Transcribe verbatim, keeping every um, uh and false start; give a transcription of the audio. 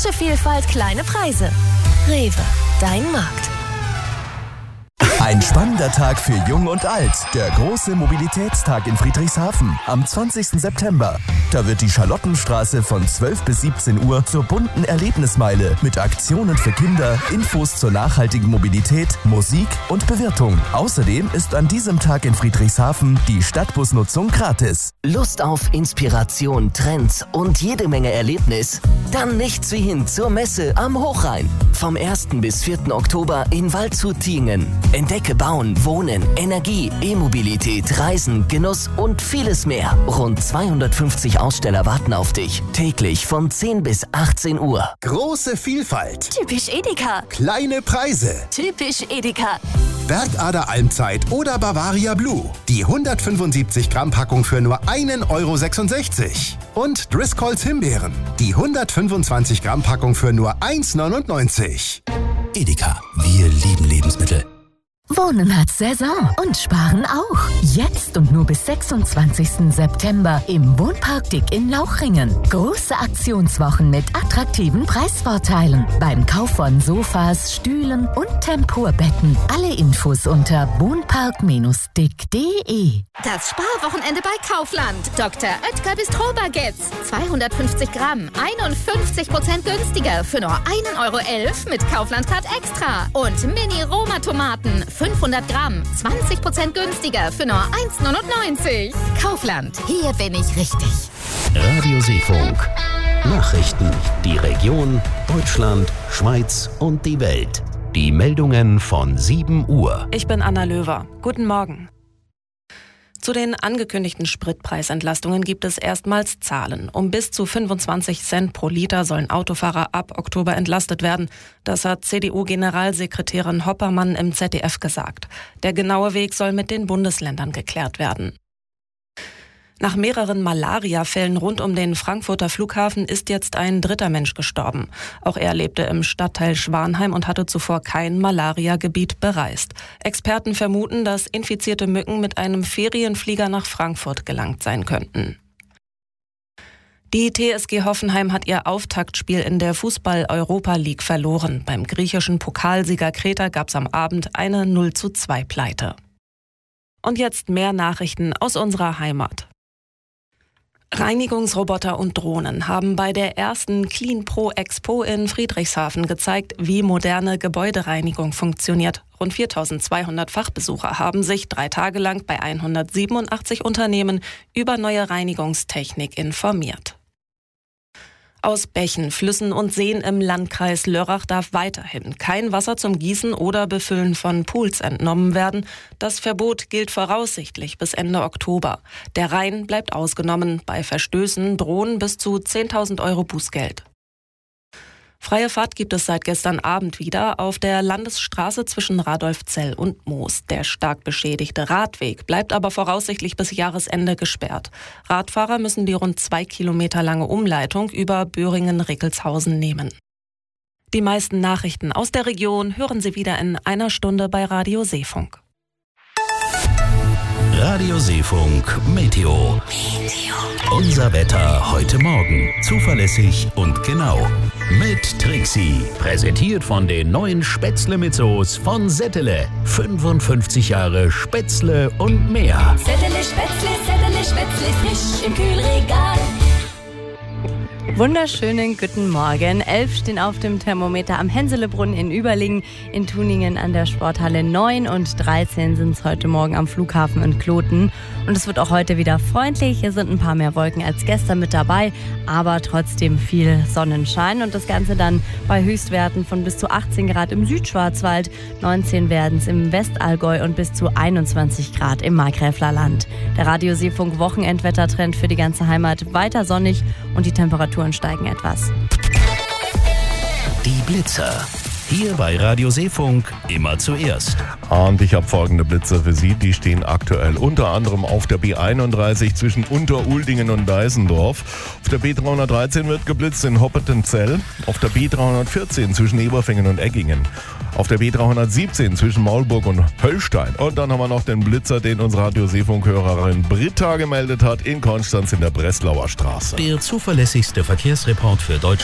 Frische Vielfalt, kleine Preise. Rewe, dein Markt. Ein spannender Tag für Jung und Alt. Der große Mobilitätstag in Friedrichshafen am zwanzigsten September. Da wird die Charlottenstraße von zwölf bis siebzehn Uhr zur bunten Erlebnismeile mit Aktionen für Kinder, Infos zur nachhaltigen Mobilität, Musik und Bewirtung. Außerdem ist an diesem Tag in Friedrichshafen die Stadtbusnutzung gratis. Lust auf Inspiration, Trends und jede Menge Erlebnis? Dann nichts wie hin zur Messe am Hochrhein. Vom ersten bis vierten Oktober in Waldshut-Tiengen. Entdecke Bauen, Wohnen, Energie, E-Mobilität, Reisen, Genuss und vieles mehr. Rund zweihundertfünfzig Aussteller warten auf dich. Täglich von zehn bis achtzehn Uhr. Große Vielfalt. Typisch Edeka. Kleine Preise. Typisch Edeka. Bergader Almzeit oder Bavaria Blue. Die hundertfünfundsiebzig Gramm Packung für nur einen Euro sechsundsechzig. Und Driscolls Himbeeren. Die hundertfünfundzwanzig Gramm Packung für nur eins neunundneunzig. Edeka, wir lieben Lebensmittel. Wohnen hat Saison und Sparen auch. Jetzt und nur bis sechsundzwanzigsten September im Wohnpark Dick in Lauchringen. Große Aktionswochen mit attraktiven Preisvorteilen. Beim Kauf von Sofas, Stühlen und Tempurbetten. Alle Infos unter wohnpark dick punkt de. Das Sparwochenende bei Kaufland. Doktor Oetker Bistro-Baguettes. zweihundertfünfzig Gramm, einundfünfzig Prozent günstiger für nur einen Euro elf mit Kaufland-Card Extra. Und Mini-Roma-Tomaten, fünfhundert Gramm, zwanzig Prozent günstiger für nur eins neunundneunzig. Kaufland, hier bin ich richtig. Radio Seefunk. Nachrichten. Die Region, Deutschland, Schweiz und die Welt. Die Meldungen von sieben Uhr. Ich bin Anna Löwer. Guten Morgen. Zu den angekündigten Spritpreisentlastungen gibt es erstmals Zahlen. Um bis zu fünfundzwanzig Cent pro Liter sollen Autofahrer ab Oktober entlastet werden. Das hat C D U-Generalsekretärin Hoppermann im Z D F gesagt. Der genaue Weg soll mit den Bundesländern geklärt werden. Nach mehreren Malaria-Fällen rund um den Frankfurter Flughafen ist jetzt ein dritter Mensch gestorben. Auch er lebte im Stadtteil Schwanheim und hatte zuvor kein Malaria-Gebiet bereist. Experten vermuten, dass infizierte Mücken mit einem Ferienflieger nach Frankfurt gelangt sein könnten. Die T S G Hoffenheim hat ihr Auftaktspiel in der Fußball-Europa League verloren. Beim griechischen Pokalsieger Kreta gab es am Abend eine null zu zwei Pleite. Und jetzt mehr Nachrichten aus unserer Heimat. Reinigungsroboter und Drohnen haben bei der ersten Clean Pro Expo in Friedrichshafen gezeigt, wie moderne Gebäudereinigung funktioniert. Rund viertausendzweihundert Fachbesucher haben sich drei Tage lang bei hundertsiebenundachtzig Unternehmen über neue Reinigungstechnik informiert. Aus Bächen, Flüssen und Seen im Landkreis Lörrach darf weiterhin kein Wasser zum Gießen oder Befüllen von Pools entnommen werden. Das Verbot gilt voraussichtlich bis Ende Oktober. Der Rhein bleibt ausgenommen. Bei Verstößen drohen bis zu zehntausend Euro Bußgeld. Freie Fahrt gibt es seit gestern Abend wieder auf der Landesstraße zwischen Radolfzell und Moos. Der stark beschädigte Radweg bleibt aber voraussichtlich bis Jahresende gesperrt. Radfahrer müssen die rund zwei Kilometer lange Umleitung über Böhringen-Rickelshausen nehmen. Die meisten Nachrichten aus der Region hören Sie wieder in einer Stunde bei Radio Seefunk. Radio Seefunk Meteo. Meteo. Unser Wetter heute Morgen. Zuverlässig und genau. Mit Trixie. Präsentiert von den neuen Spätzle mit Soße von Settele. fünfundfünfzig Jahre Spätzle und mehr. Settele Spätzle, Settele Spätzle, frisch im Kühlregal. Wunderschönen guten Morgen. Elf stehen auf dem Thermometer am Henselebrunn in Überlingen, in Tuningen an der Sporthalle neun und dreizehn sind es heute Morgen am Flughafen in Kloten. Und es wird auch heute wieder freundlich. Hier sind ein paar mehr Wolken als gestern mit dabei, aber trotzdem viel Sonnenschein. Und das Ganze dann bei Höchstwerten von bis zu achtzehn Grad im Südschwarzwald, neunzehn werden es im Westallgäu und bis zu einundzwanzig Grad im Markgräflerland. Der Radio Seefunk Wochenendwettertrend für die ganze Heimat weiter sonnig und die Temperaturen steigen etwas. Die Blitzer. Hier bei Radio Seefunk immer zuerst. Und ich habe folgende Blitzer für Sie. Die stehen aktuell unter anderem auf der B einunddreißig zwischen Unteruldingen und Deißendorf. Auf der B dreihundertdreizehn wird geblitzt in Hoppettenzell. Auf der B dreihundertvierzehn zwischen Eberfingen und Eggingen. Auf der B dreihundertsiebzehn zwischen Maulburg und Höllstein. Und dann haben wir noch den Blitzer, den uns Radio Seefunk-Hörerin Britta gemeldet hat in Konstanz in der Breslauer Straße. Der zuverlässigste Verkehrsreport für Deutschland.